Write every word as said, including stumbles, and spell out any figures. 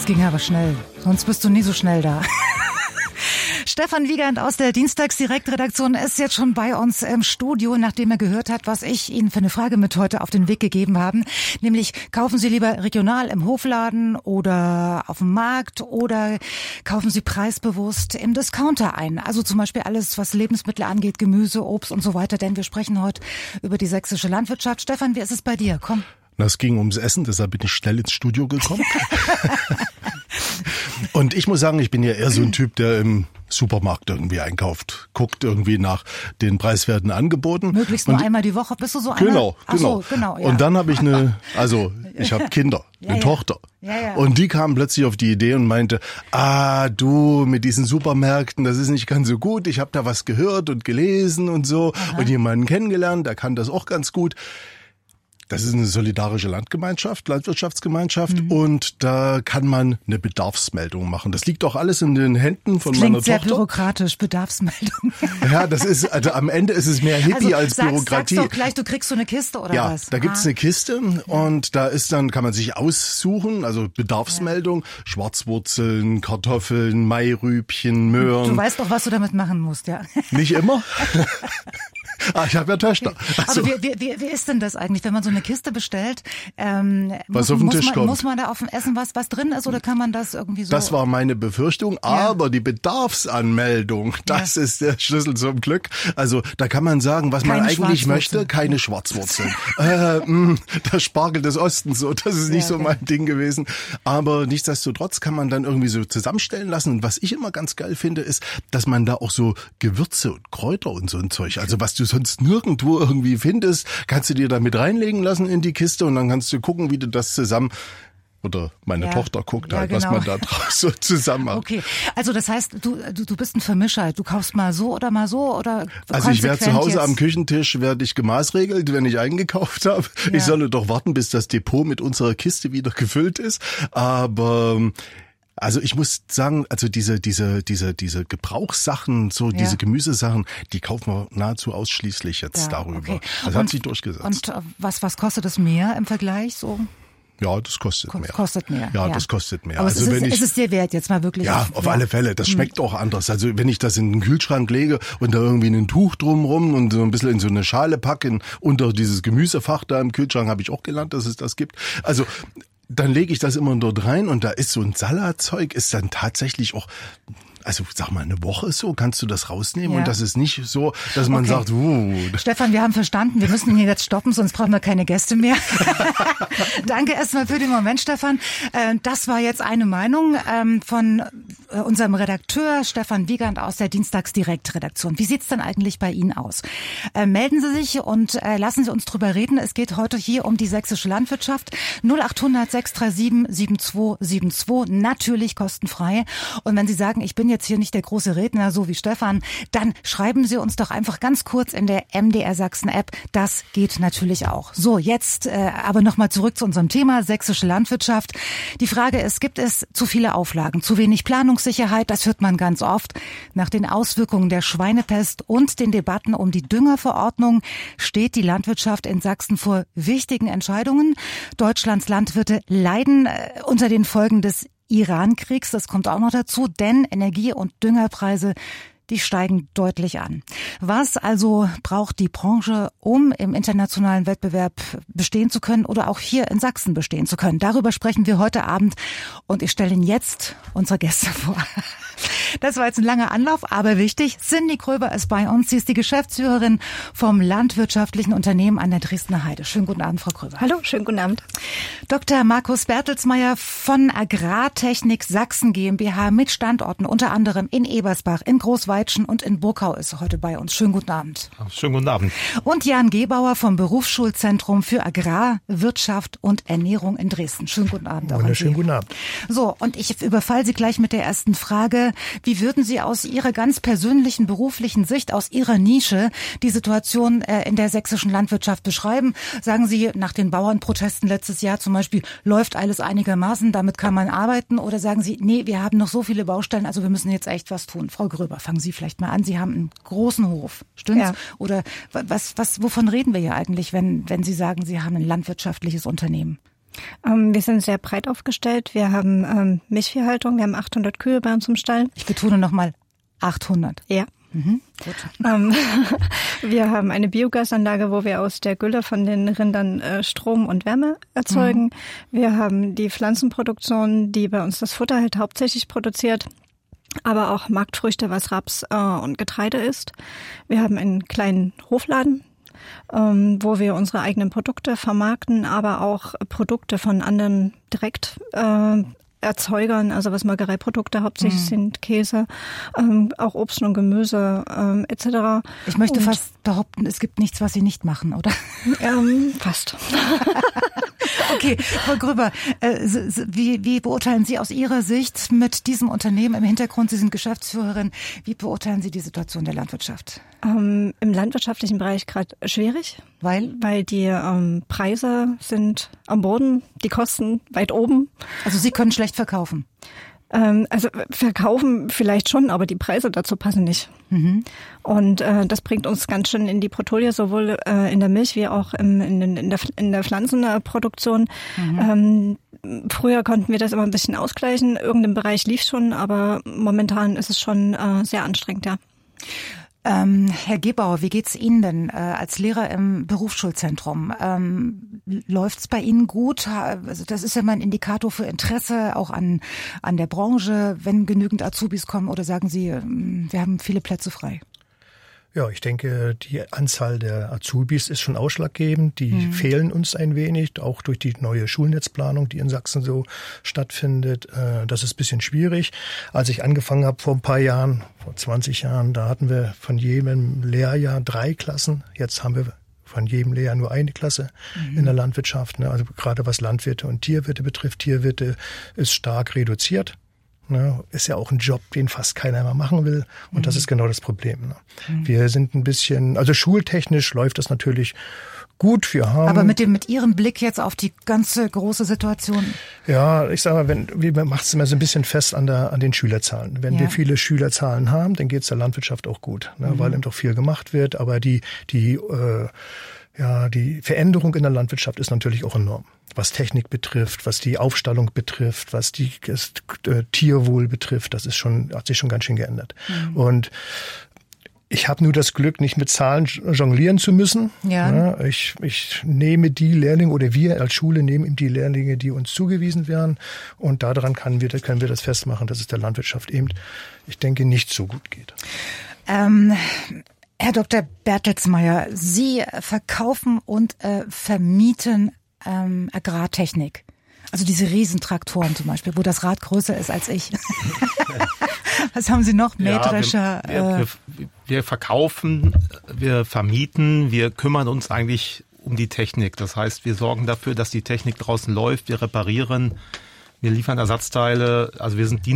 Das ging aber schnell. Sonst bist du nie so schnell da. Stefan Wiegand aus der Dienstagsdirektredaktion ist jetzt schon bei uns im Studio, nachdem er gehört hat, was ich Ihnen für eine Frage mit heute auf den Weg gegeben habe. Nämlich, kaufen Sie lieber regional im Hofladen oder auf dem Markt oder kaufen Sie preisbewusst im Discounter ein? Also zum Beispiel alles, was Lebensmittel angeht, Gemüse, Obst und so weiter. Denn wir sprechen heute über die sächsische Landwirtschaft. Stefan, wie ist es bei dir? Komm. Es ging ums Essen, deshalb bin ich schnell ins Studio gekommen. Und ich muss sagen, ich bin ja eher so ein Typ, der im Supermarkt irgendwie einkauft, guckt irgendwie nach den preiswerten Angeboten. Möglichst nur und einmal die Woche. Bist du so einer? Genau, Ach genau. So, genau ja. Und dann habe ich eine, also ich habe Kinder, eine ja, ja. Tochter. Ja, ja. Und die kam plötzlich auf die Idee und meinte, ah, du, mit diesen Supermärkten, das ist nicht ganz so gut. Ich habe da was gehört und gelesen und so. Aha. Und jemanden kennengelernt, der kann das auch ganz gut. Das ist eine solidarische Landgemeinschaft, Landwirtschaftsgemeinschaft mhm. und da kann man eine Bedarfsmeldung machen. Das liegt auch alles in den Händen von das meiner Tochter. Klingt sehr bürokratisch, Bedarfsmeldung. Ja, das ist, also am Ende ist es mehr Hippie also, als sag's, Bürokratie. Sag's doch gleich, du kriegst so eine Kiste oder ja, was? Ja, da gibt's ah. eine Kiste und da ist dann, kann man sich aussuchen, also Bedarfsmeldung, ja. Schwarzwurzeln, Kartoffeln, Mairübchen, Möhren. Du weißt doch, was du damit machen musst, ja. Nicht immer. Ah, ich habe ja Töchter. Also, Aber wie, wie, wie ist denn das eigentlich, wenn man so eine Kiste bestellt? Ähm, was muss, auf den muss Tisch man, kommt. Muss man da auf dem Essen was, was drin ist oder kann man das irgendwie so? Das war meine Befürchtung, aber ja. die Bedarfsanmeldung, das ja. ist der Schlüssel zum Glück. Also da kann man sagen, was keine man eigentlich möchte, keine Schwarzwurzeln. äh, mh, der Spargel des Ostens, so, das ist nicht ja, so mein ja. Ding gewesen. Aber nichtsdestotrotz kann man dann irgendwie so zusammenstellen lassen. Und was ich immer ganz geil finde, ist, dass man da auch so Gewürze und Kräuter und so ein Zeug, also was du sonst nirgendwo irgendwie findest, kannst du dir da mit reinlegen lassen in die Kiste und dann kannst du gucken, wie du das zusammen, oder meine ja, Tochter guckt halt, ja, genau. was man da draus so zusammen macht. Okay, also das heißt, du, du, du bist ein Vermischer, du kaufst mal so oder mal so oder Also ich werde zu Hause jetzt? am Küchentisch, werde ich gemaßregelt, wenn ich eingekauft habe. Ja. Ich solle doch warten, bis das Depot mit unserer Kiste wieder gefüllt ist, aber also ich muss sagen, also diese diese diese diese Gebrauchssachen, so ja. diese Gemüsesachen, die kaufen wir nahezu ausschließlich jetzt ja, darüber. Okay. Das und, hat sich durchgesetzt. Und was was kostet das mehr im Vergleich so? Ja, das kostet Ko- mehr. Kostet mehr. Ja, ja, das kostet mehr. Aber also es ist, wenn ich, ist es dir wert jetzt mal wirklich? Ja, auf, auf ja. alle Fälle. Das schmeckt mhm. auch anders. Also wenn ich das in den Kühlschrank lege und da irgendwie ein Tuch drumrum und so ein bisschen in so eine Schale packe, in, unter dieses Gemüsefach da im Kühlschrank, habe ich auch gelernt, dass es das gibt. Also dann lege ich das immer dort rein und da ist so ein Salatzeug, ist dann tatsächlich auch, also sag mal, eine Woche so, kannst du das rausnehmen ja. und das ist nicht so, dass man okay. sagt, uh. Stefan, wir haben verstanden, wir müssen hier jetzt stoppen, sonst brauchen wir keine Gäste mehr. Danke erstmal für den Moment, Stefan. Das war jetzt eine Meinung von unserem Redakteur Stefan Wiegand aus der Dienstagsdirektredaktion. Wie sieht's denn eigentlich bei Ihnen aus? Melden Sie sich und lassen Sie uns drüber reden. Es geht heute hier um die sächsische Landwirtschaft. null achthundert sechs drei sieben sieben zwei sieben zwei, natürlich kostenfrei. Und wenn Sie sagen, ich bin jetzt hier nicht der große Redner, so wie Stefan, dann schreiben Sie uns doch einfach ganz kurz in der M D R Sachsen App. Das geht natürlich auch. So, jetzt äh, aber nochmal zurück zu unserem Thema, sächsische Landwirtschaft. Die Frage ist, gibt es zu viele Auflagen, zu wenig Planungssicherheit? Das hört man ganz oft. Nach den Auswirkungen der Schweinepest und den Debatten um die Düngerverordnung steht die Landwirtschaft in Sachsen vor wichtigen Entscheidungen. Deutschlands Landwirte leiden äh, unter den Folgen des Iran-Kriegs, das kommt auch noch dazu, denn Energie- und Düngerpreise, die steigen deutlich an. Was also braucht die Branche, um im internationalen Wettbewerb bestehen zu können oder auch hier in Sachsen bestehen zu können? Darüber sprechen wir heute Abend und ich stelle Ihnen jetzt unsere Gäste vor. Das war jetzt ein langer Anlauf, aber wichtig. Cindy Kröber ist bei uns. Sie ist die Geschäftsführerin vom landwirtschaftlichen Unternehmen an der Dresdner Heide. Schönen guten Abend, Frau Kröber. Hallo, schönen guten Abend. Doktor Markus Bertelsmeier von Agrartechnik Sachsen GmbH mit Standorten unter anderem in Ebersbach, in Großweitschen und in Burkau ist heute bei uns. Schönen guten Abend. Schönen guten Abend. Und Jan Gebauer vom Berufsschulzentrum für Agrar, Wirtschaft und Ernährung in Dresden. Schönen guten Abend. Wunderschönen guten Abend. So, und ich überfall Sie gleich mit der ersten Frage. Wie würden Sie aus Ihrer ganz persönlichen beruflichen Sicht, aus Ihrer Nische, die Situation in der sächsischen Landwirtschaft beschreiben? Sagen Sie, nach den Bauernprotesten letztes Jahr zum Beispiel, läuft alles einigermaßen, damit kann man arbeiten? Oder sagen Sie, nee, wir haben noch so viele Baustellen, also wir müssen jetzt echt was tun? Frau Gröber, fangen Sie vielleicht mal an. Sie haben einen großen Hof, stimmt's? Ja. Oder was, was, wovon reden wir hier eigentlich, wenn, wenn Sie sagen, Sie haben ein landwirtschaftliches Unternehmen? Ähm, wir sind sehr breit aufgestellt. Wir haben ähm, Milchviehhaltung, wir haben achthundert Kühe bei uns im Stall. Ich betone nochmal achthundert. Ja. Mhm, gut. Ähm, wir haben eine Biogasanlage, wo wir aus der Gülle von den Rindern äh, Strom und Wärme erzeugen. Mhm. Wir haben die Pflanzenproduktion, die bei uns das Futter halt hauptsächlich produziert, aber auch Marktfrüchte, was Raps äh, und Getreide ist. Wir haben einen kleinen Hofladen, ähm, wo wir unsere eigenen Produkte vermarkten, aber auch Produkte von anderen direkt äh, Erzeugern, also was Molkereiprodukte hauptsächlich mhm. sind, Käse, ähm, auch Obst und Gemüse ähm, et cetera. Ich möchte und, fast behaupten, es gibt nichts, was Sie nicht machen, oder? Ähm, fast. Okay, Frau Gröber, äh, wie, wie beurteilen Sie aus Ihrer Sicht mit diesem Unternehmen im Hintergrund, Sie sind Geschäftsführerin, wie beurteilen Sie die Situation der Landwirtschaft? Ähm, Im landwirtschaftlichen Bereich gerade schwierig. Weil? Weil die ähm, Preise sind am Boden, die Kosten weit oben. Also Sie können schlecht verkaufen? Ähm, also verkaufen vielleicht schon, aber die Preise dazu passen nicht. Mhm. Und äh, das bringt uns ganz schön in die Bredouille, sowohl äh, in der Milch wie auch im, in, in, der, in der Pflanzenproduktion. Mhm. Ähm, früher konnten wir das immer ein bisschen ausgleichen. Irgendein Bereich lief schon, aber momentan ist es schon äh, sehr anstrengend, ja. Ähm, Herr Gebauer, wie geht's Ihnen denn äh, als Lehrer im Berufsschulzentrum? Ähm, läuft's bei Ihnen gut? Also das ist ja mal ein Indikator für Interesse auch an an der Branche, wenn genügend Azubis kommen, oder sagen Sie, wir haben viele Plätze frei? Ja, ich denke, die Anzahl der Azubis ist schon ausschlaggebend. Die mhm. fehlen uns ein wenig, auch durch die neue Schulnetzplanung, die in Sachsen so stattfindet. Das ist ein bisschen schwierig. Als ich angefangen habe vor ein paar Jahren, vor zwanzig Jahren, da hatten wir von jedem Lehrjahr drei Klassen. Jetzt haben wir von jedem Lehrjahr nur eine Klasse mhm. in der Landwirtschaft. Also gerade was Landwirte und Tierwirte betrifft, Tierwirte ist stark reduziert. Ne, ist ja auch ein Job, den fast keiner mehr machen will. Und mhm. das ist genau das Problem. Ne. Mhm. Wir sind ein bisschen, also schultechnisch läuft das natürlich gut. Wir haben, aber mit dem, mit Ihrem Blick jetzt auf die ganze große Situation? Ja, ich sage mal, wenn, wir machen es immer so ein bisschen fest an der, an den Schülerzahlen. Wenn ja. wir viele Schülerzahlen haben, dann geht es der Landwirtschaft auch gut, ne, mhm. weil eben doch viel gemacht wird. Aber die, die, äh, ja, die Veränderung in der Landwirtschaft ist natürlich auch enorm. Was Technik betrifft, was die Aufstallung betrifft, was die das, äh, Tierwohl betrifft, das ist schon, hat sich schon ganz schön geändert. Mhm. Und ich habe nur das Glück, nicht mit Zahlen jonglieren zu müssen. Ja. Ja, ich, ich nehme die Lehrlinge, oder wir als Schule nehmen die Lehrlinge, die uns zugewiesen werden. Und daran können wir, können wir das festmachen, dass es der Landwirtschaft eben, ich denke, nicht so gut geht. Ähm Herr Doktor Bertelsmeier, Sie verkaufen und äh, vermieten ähm, Agrartechnik. Also diese Riesentraktoren zum Beispiel, wo das Rad größer ist als ich. Was haben Sie noch? Mähdrescher? Ja, wir, wir, wir, wir verkaufen, wir vermieten, wir kümmern uns eigentlich um die Technik. Das heißt, wir sorgen dafür, dass die Technik draußen läuft, wir reparieren, wir liefern Ersatzteile, also wir sind Dienst